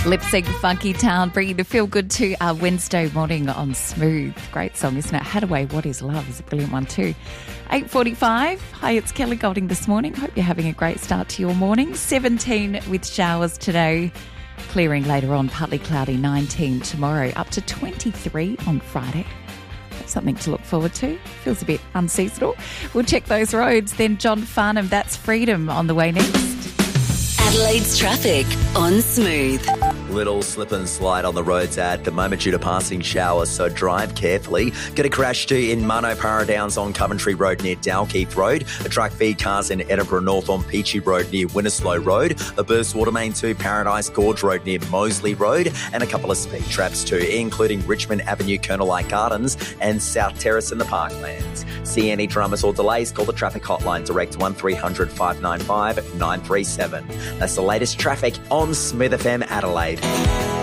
Lip Sync Funky Town, bringing the feel good to our Wednesday morning on Smooth. Great song, isn't it? Hadaway, What Is Love is a brilliant one too. 8:45. Hi, it's Kelly Golding this morning. Hope you're having a great start to your morning. 17 with showers today. Clearing later on, partly cloudy, 19 tomorrow, up to 23 on Friday. That's something to look forward to. Feels a bit unseasonal. We'll check those roads. Then John Farnham, That's Freedom, on the way next. Adelaide's traffic on Smooth. Little slip and slide on the roads at the moment due to passing showers, so drive carefully. Get a crash too in Manopara Downs on Coventry Road near Dalkeith Road. A truck feed cars in Edinburgh North on Peachy Road near Winnislow Road. A burst water main to Paradise Gorge Road near Moseley Road. And a couple of speed traps too, including Richmond Avenue, Colonel Light Gardens and South Terrace in the Parklands. See any dramas or delays, call the traffic hotline direct 1300 595 937. That's the latest traffic on Smooth FM Adelaide.